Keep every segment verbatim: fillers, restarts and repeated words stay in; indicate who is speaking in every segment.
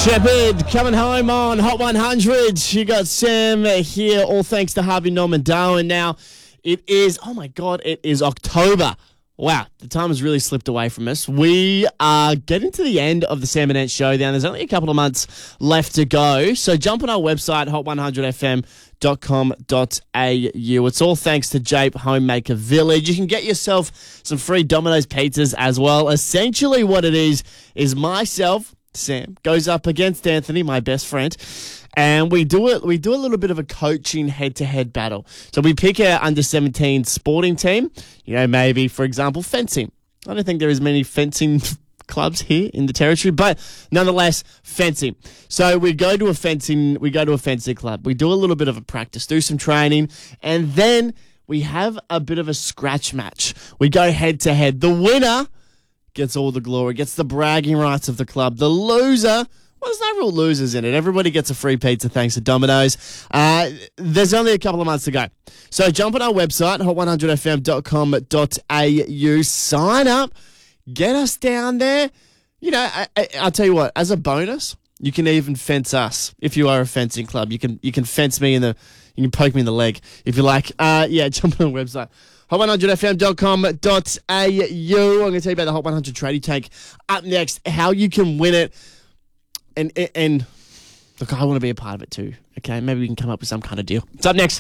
Speaker 1: Shepherd coming home on Hot one hundred. You got Sam here, all thanks to Harvey Norman Darwin. Now, it is, oh my God, it is October. Wow, the time has really slipped away from us. We are getting to the end of the Sam and Ant Showdown. There's only a couple of months left to go. So jump on our website, hot one hundred f m dot com dot a u. It's all thanks to Jape Homemaker Village. You can get yourself some free Domino's pizzas as well. Essentially what it is, is myself, Sam, goes up against Anthony, my best friend, and we do it. We do a little bit of a coaching head-to-head battle. So we pick our under seventeen sporting team. You know, maybe, for example, fencing. I don't think there is many fencing clubs here in the territory, but nonetheless, fencing. So we go to a fencing. We go to a fencing club. We do a little bit of a practice, do some training, and then we have a bit of a scratch match. We go head-to-head. The winner gets all the glory, gets the bragging rights of the club. The loser, well, there's no real losers in it. Everybody gets a free pizza thanks to Domino's. Uh, there's only a couple of months to go. So jump on our website, hot one hundred f m dot com dot a u. Sign up. Get us down there. You know, I, I, I'll tell you what, as a bonus, you can even fence us. If you are a fencing club, you can you can fence me in the, you can poke me in the leg if you like. Uh, yeah, jump on the website. hot one hundred f m dot com dot a u. I'm going to tell you about the Hot one hundred Tradie Tank up next, how you can win it. And, and, and look, I want to be a part of it too. Okay, maybe we can come up with some kind of deal. It's up next.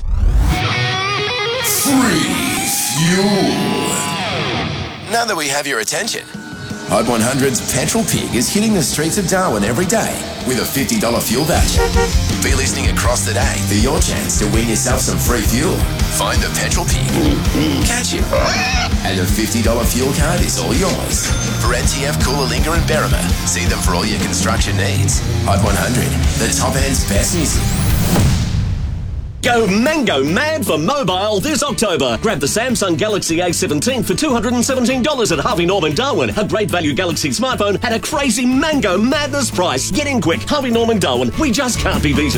Speaker 2: Free fuel. Now that we have your attention, Hot one hundred's Petrol Pig is hitting the streets of Darwin every day with a fifty dollars fuel voucher. Be listening across the day for your chance to win yourself some free fuel. Find the Petrol Pig, catch him, and a fifty dollars fuel card is all yours. For N T F, Coolalingga and Berrima, see them for all your construction needs. Hot one hundred, the top end's best music.
Speaker 3: Go mango mad for mobile this October. Grab the Samsung Galaxy A seventeen for two hundred seventeen dollars at Harvey Norman Darwin. A great value Galaxy smartphone at a crazy mango madness price. Get in quick. Harvey Norman Darwin. We just can't be beaten.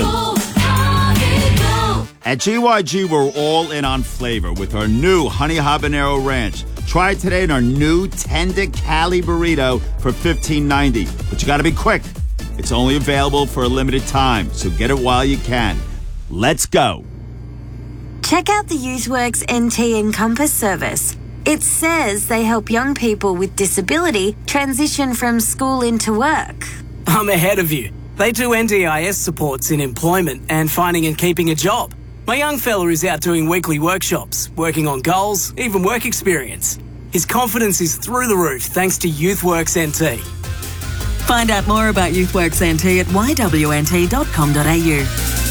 Speaker 4: At G Y G, we're all in on flavor with our new Honey Habanero Ranch. Try it today in our new Tender Cali Burrito for fifteen ninety. But you got to be quick. It's only available for a limited time, so get it while you can. Let's go.
Speaker 5: Check out the YouthWorks N T Encompass service. It says they help young people with disability transition from school into work.
Speaker 6: I'm ahead of you. They do N D I S supports in employment and finding and keeping a job. My young fella is out doing weekly workshops, working on goals, even work experience. His confidence is through the roof thanks to YouthWorks N T.
Speaker 7: Find out more about YouthWorks N T at y w n t dot com dot a u.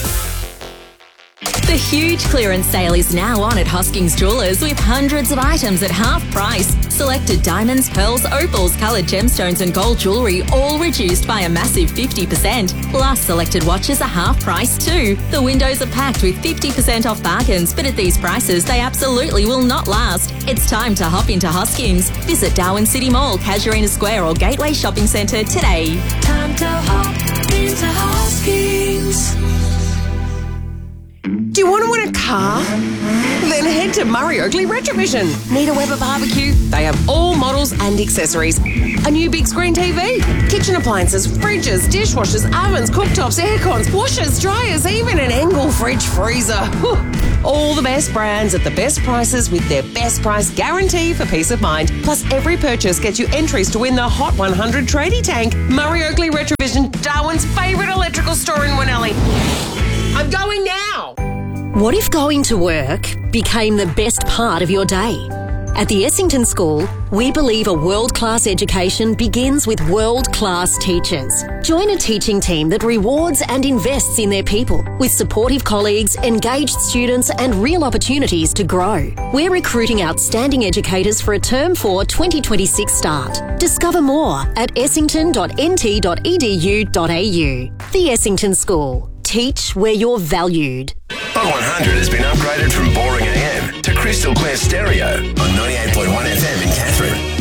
Speaker 8: The huge clearance sale is now on at Hoskings Jewellers with hundreds of items at half price. Selected diamonds, pearls, opals, coloured gemstones and gold jewellery all reduced by a massive fifty percent. Plus, selected watches are half price too. The windows are packed with fifty percent off bargains, but at these prices, they absolutely will not last. It's time to hop into Hoskings. Visit Darwin City Mall, Casuarina Square or Gateway Shopping Centre today.
Speaker 9: Time to hop into Hoskings.
Speaker 10: Do you want to win a car? Then head to Murray Oakley Retrovision. Need a Weber barbecue? They have all models and accessories. A new big screen T V, kitchen appliances, fridges, dishwashers, ovens, cooktops, aircons, washers, dryers, even an Engel fridge freezer. Whew. All the best brands at the best prices with their best price guarantee for peace of mind. Plus, every purchase gets you entries to win the Hot one hundred Tradie Tank. Murray Oakley Retrovision, Darwin's favourite electrical store in Winnelly. I'm going now.
Speaker 11: What if going to work became the best part of your day? At the Essington School, we believe a world-class education begins with world-class teachers. Join a teaching team that rewards and invests in their people with supportive colleagues, engaged students and real opportunities to grow. We're recruiting outstanding educators for a Term four twenty twenty-six start. Discover more at essington dot n t dot e d u dot a u. The Essington School. Teach where you're valued.
Speaker 2: Hot one hundred has been upgraded from boring A M to crystal clear stereo on ninety-eight point one F M in Catherine.